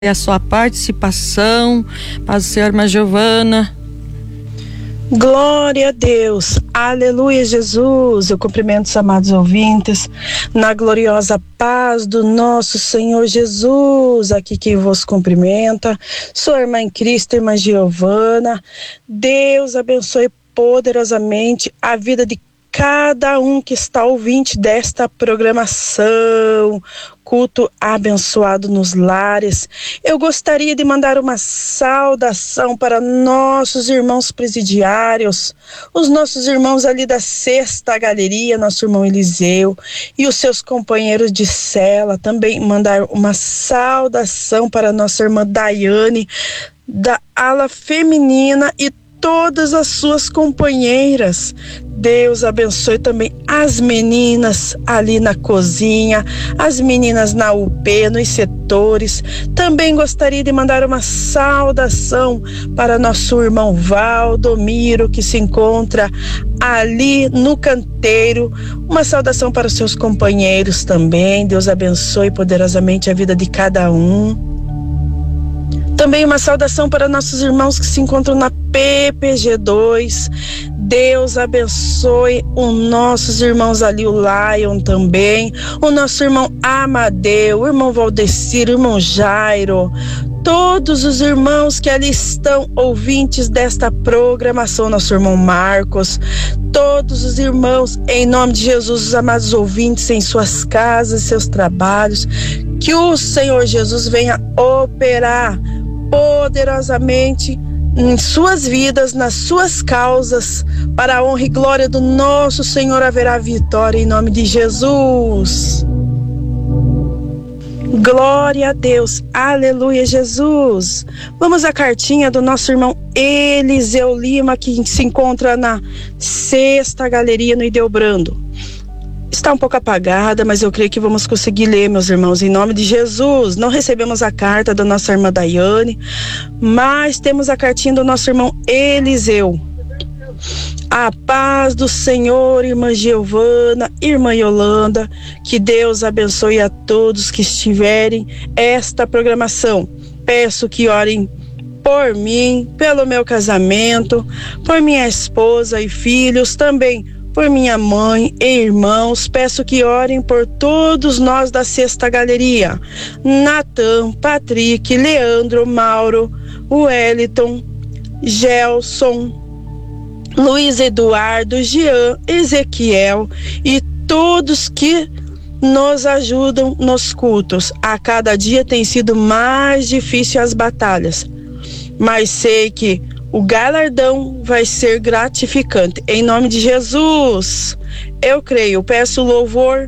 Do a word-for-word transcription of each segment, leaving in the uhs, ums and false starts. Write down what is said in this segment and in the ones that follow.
a sua participação. Paz do Senhor, irmã Giovana. Glória a Deus, aleluia Jesus. Eu cumprimento os amados ouvintes na gloriosa paz do nosso Senhor Jesus. Aqui quem vos cumprimenta, sua irmã em Cristo, irmã Giovana. Deus abençoe poderosamente a vida de cada um que está ouvinte desta programação, culto abençoado nos lares. Eu gostaria de mandar uma saudação para nossos irmãos presidiários, os nossos irmãos ali da Sexta Galeria, nosso irmão Eliseu e os seus companheiros de cela. Também mandar uma saudação para nossa irmã Daiane, da ala feminina, e todas as suas companheiras. Deus abençoe também as meninas ali na cozinha, as meninas na U P, nos setores. Também gostaria de mandar uma saudação para nosso irmão Valdomiro, que se encontra ali no canteiro. Uma saudação para os seus companheiros também. Deus abençoe poderosamente a vida de cada um. Também uma saudação para nossos irmãos que se encontram na P P G dois. Deus abençoe os nossos irmãos ali, o Lion também, o nosso irmão Amadeu, o irmão Valdecir, o irmão Jairo, todos os irmãos que ali estão ouvintes desta programação, nosso irmão Marcos, todos os irmãos, em nome de Jesus, os amados ouvintes em suas casas, seus trabalhos, que o Senhor Jesus venha operar poderosamente em suas vidas, nas suas causas, para a honra e glória do nosso Senhor haverá vitória em nome de Jesus. Glória a Deus, aleluia Jesus. Vamos à cartinha do nosso irmão Eliseu Lima, que se encontra na Sexta Galeria no Ideobrando. Está um pouco apagada, mas eu creio que vamos conseguir ler, meus irmãos, em nome de Jesus. Não recebemos a carta da nossa irmã Daiane, mas temos a cartinha do nosso irmão Eliseu. A paz do Senhor, irmã Giovana, irmã Yolanda, que Deus abençoe a todos que estiverem esta programação. Peço que orem por mim, pelo meu casamento, por minha esposa e filhos, também por minha mãe e irmãos. Peço que orem por todos nós da Sexta Galeria: Natan, Patrick, Leandro, Mauro, Wellington, Gelson, Luiz Eduardo, Jean, Ezequiel e todos que nos ajudam nos cultos. A cada dia tem sido mais difícil as batalhas, mas sei que o galardão vai ser gratificante. Em nome de Jesus, eu creio. Peço louvor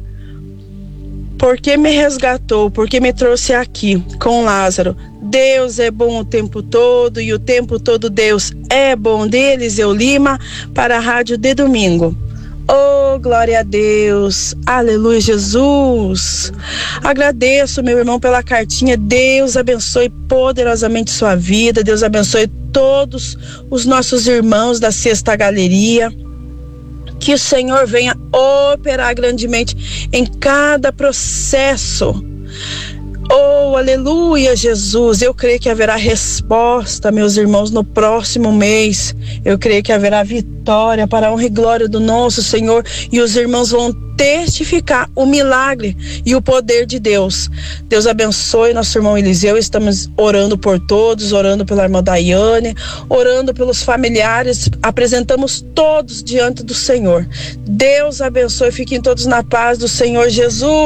porque me resgatou, porque me trouxe aqui com Lázaro. Deus é bom o tempo todo e o tempo todo Deus é bom. De Eliseu Lima para a Rádio de Domingo. Oh, glória a Deus, aleluia Jesus. Agradeço, meu irmão, pela cartinha. Deus abençoe poderosamente sua vida. Deus abençoe todos os nossos irmãos da Sexta Galeria. Que o Senhor venha operar grandemente em cada processo. Oh, aleluia, Jesus. Eu creio que haverá resposta, meus irmãos, no próximo mês. Eu creio que haverá vitória para a honra e glória do nosso Senhor. E os irmãos vão testificar o milagre e o poder de Deus. Deus abençoe nosso irmão Eliseu. Estamos orando por todos, orando pela irmã Daiane, orando pelos familiares. Apresentamos todos diante do Senhor. Deus abençoe. Fiquem todos na paz do Senhor Jesus.